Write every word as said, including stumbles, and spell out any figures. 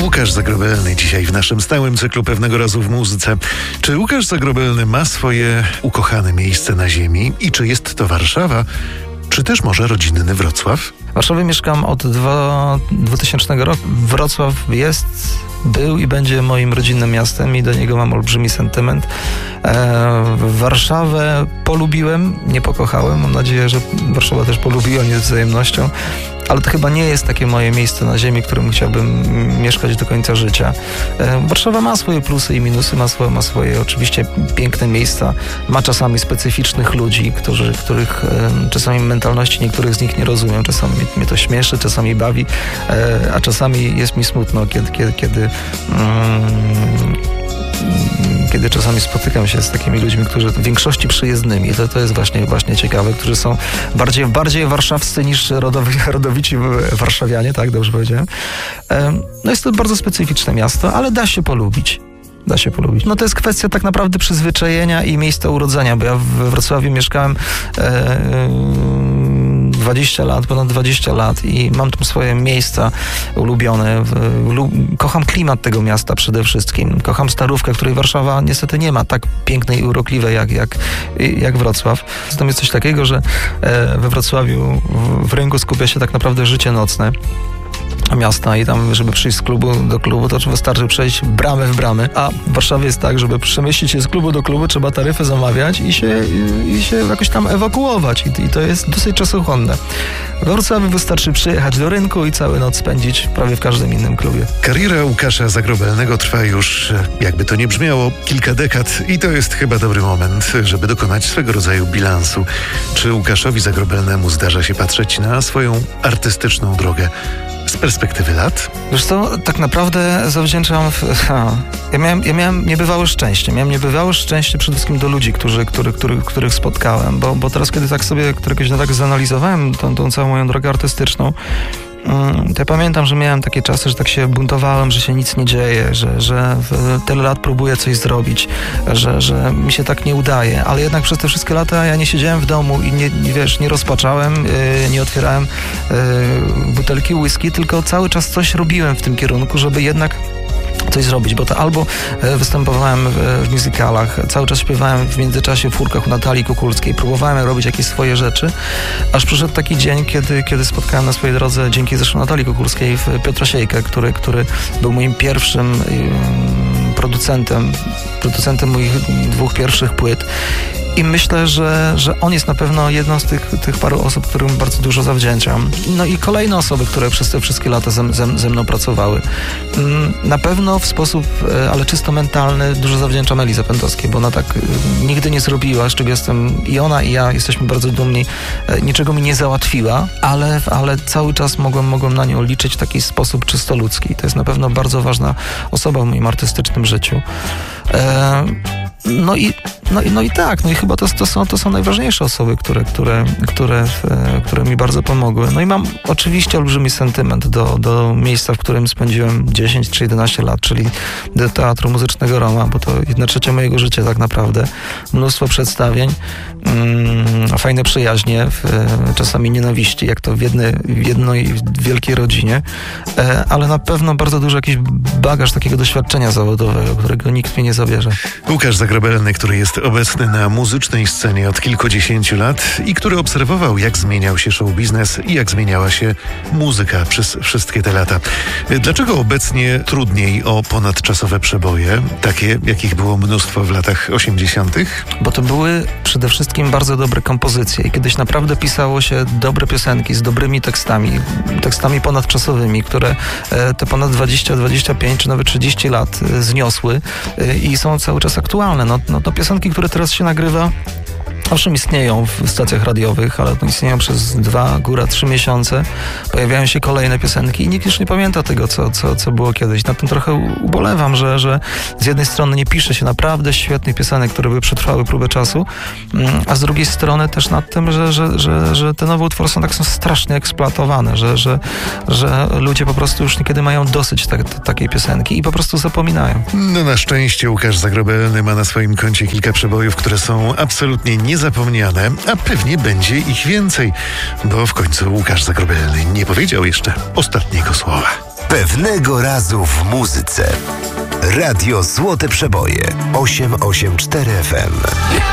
Łukasz Zagrobelny dzisiaj w naszym stałym cyklu Pewnego razu w muzyce. Czy Łukasz Zagrobelny ma swoje ukochane miejsce na ziemi i czy jest to Warszawa, czy też może rodzinny Wrocław? W Warszawie mieszkam od dwutysięcznego roku. Wrocław jest, był i będzie moim rodzinnym miastem i do niego mam olbrzymi sentyment. E, Warszawę polubiłem, nie pokochałem. Mam nadzieję, że Warszawa też polubiła mnie z wzajemnością. Ale to chyba nie jest takie moje miejsce na ziemi, w którym chciałbym mieszkać do końca życia. E, Warszawa ma swoje plusy i minusy, ma swoje, ma swoje oczywiście piękne miejsca, ma czasami specyficznych ludzi, którzy, których e, czasami mentalności niektórych z nich nie rozumiem. Czasami mnie, mnie to śmieszy, czasami bawi, e, a czasami jest mi smutno, kiedy, kiedy, kiedy mm, kiedy czasami spotykam się z takimi ludźmi, którzy w większości przyjezdnymi, to, to jest właśnie, właśnie ciekawe, którzy są bardziej, bardziej warszawscy niż rodowi, rodowici warszawianie, tak, dobrze powiedziałem. No jest to bardzo specyficzne miasto, ale da się polubić. Da się polubić. No to jest kwestia tak naprawdę przyzwyczajenia i miejsca urodzenia, bo ja w Wrocławiu mieszkałem e, dwadzieścia lat, ponad dwadzieścia lat i mam tam swoje miejsca ulubione. Kocham klimat tego miasta przede wszystkim. Kocham Starówkę, której Warszawa niestety nie ma tak pięknej i urokliwej jak, jak, jak Wrocław. Zatem jest coś takiego, że we Wrocławiu w rynku skupia się tak naprawdę życie nocne miasta i tam, żeby przyjść z klubu do klubu, to wystarczy przejść bramę w bramę, a w Warszawie jest tak, żeby przemieścić się z klubu do klubu, trzeba taryfy zamawiać i się, i, i się jakoś tam ewakuować i, i to jest dosyć czasochłonne. W Wrocławiu wystarczy przyjechać do rynku i całą noc spędzić prawie w każdym innym klubie. Kariera Łukasza Zagrobelnego trwa już, jakby to nie brzmiało, kilka dekad i to jest chyba dobry moment, żeby dokonać swego rodzaju bilansu. Czy Łukaszowi Zagrobelnemu zdarza się patrzeć na swoją artystyczną drogę z perspektywy lat? Wiesz co, tak naprawdę zawdzięczam... W, ha, ja, miałem, ja miałem niebywałe szczęście. Miałem niebywałe szczęście przede wszystkim do ludzi, którzy, który, który, których spotkałem, bo, bo teraz, kiedy tak sobie któregoś dnia tak zanalizowałem tą, tą całą moją drogę artystyczną, to ja pamiętam, że miałem takie czasy, że tak się buntowałem, że się nic nie dzieje, że, że tyle lat próbuję coś zrobić, że, że mi się tak nie udaje, ale jednak przez te wszystkie lata ja nie siedziałem w domu i nie, nie wiesz, nie rozpaczałem, nie otwierałem butelki whisky, tylko cały czas coś robiłem w tym kierunku, żeby jednak coś zrobić, bo to albo występowałem w musicalach, cały czas śpiewałem w międzyczasie w furkach u Natalii Kukulskiej, próbowałem robić jakieś swoje rzeczy, aż przyszedł taki dzień, kiedy, kiedy spotkałem na swojej drodze, dzięki zresztą Natalii Kukulskiej, Piotra Siejkę, który, który był moim pierwszym producentem, producentem moich dwóch pierwszych płyt. I myślę, że, że on jest na pewno jedną z tych, tych paru osób, którym bardzo dużo zawdzięczam. No i kolejne osoby, które przez te wszystkie lata ze, ze, ze mną pracowały. Na pewno w sposób, ale czysto mentalny, dużo zawdzięczam Eli Zapętowskiej, bo ona tak nigdy nie zrobiła, z czego jestem i ona i ja jesteśmy bardzo dumni. Niczego mi nie załatwiła, ale, ale cały czas mogłem, mogłem na nią liczyć w taki sposób czysto ludzki. To jest na pewno bardzo ważna osoba w moim artystycznym życiu. E- No i, no, i, no i tak, no i chyba to, to, są, to są najważniejsze osoby, które, które, które, e, które mi bardzo pomogły. No i mam oczywiście olbrzymi sentyment do, do miejsca, w którym spędziłem dziesięć czy jedenaście lat, czyli do Teatru Muzycznego Roma, bo to jedna trzecia mojego życia tak naprawdę. Mnóstwo przedstawień, mm, fajne przyjaźnie, w, czasami nienawiści, jak to w, jednej, w jednej wielkiej rodzinie, e, ale na pewno bardzo duży jakiś bagaż takiego doświadczenia zawodowego, którego nikt mi nie zabierze. Łukasz Zagrobelny, który jest obecny na muzycznej scenie od kilkudziesięciu lat i który obserwował, jak zmieniał się show biznes i jak zmieniała się muzyka przez wszystkie te lata. Dlaczego obecnie trudniej o ponadczasowe przeboje, takie jakich było mnóstwo w latach osiemdziesiątych? Bo to były przede wszystkim bardzo dobre kompozycje i kiedyś naprawdę pisało się dobre piosenki z dobrymi tekstami, tekstami ponadczasowymi, które te ponad dwadzieścia, dwadzieścia pięć czy nawet trzydzieści lat zniosły i są cały czas aktualne. No, no to piosenki, które teraz się nagrywa, owszem, istnieją w stacjach radiowych, ale to istnieją przez dwa, góra trzy miesiące. Pojawiają się kolejne piosenki i nikt już nie pamięta tego, co, co, co było kiedyś. Na tym trochę ubolewam, że, że z jednej strony nie pisze się naprawdę świetnych piosenek, które by przetrwały próbę czasu, a z drugiej strony też nad tym, że, że, że, że te nowe utwory są tak są strasznie eksploatowane, że, że, że ludzie po prostu już niekiedy mają dosyć tak, takiej piosenki i po prostu zapominają. No na szczęście Łukasz Zagrobelny ma na swoim koncie kilka przebojów, które są absolutnie niezapomniane, a pewnie będzie ich więcej, bo w końcu Łukasz Zagrobelny nie powiedział jeszcze ostatniego słowa. Pewnego razu w muzyce. Radio Złote Przeboje osiem osiem cztery F M.